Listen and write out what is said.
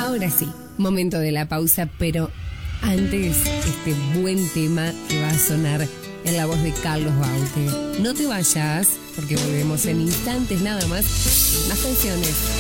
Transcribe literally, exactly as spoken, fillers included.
Ahora sí, momento de la pausa, pero antes este buen tema que va a sonar en la voz de Carlos Baute. No te vayas, porque volvemos en instantes nada más. Más canciones.